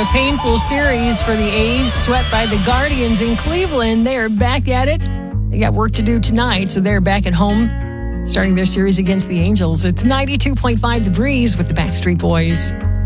painful series for the A's, swept by the Guardians in Cleveland. They are back at it. They got work to do tonight, so they're back at home, starting their series against the Angels. It's 92.5 The Breeze with the Backstreet Boys.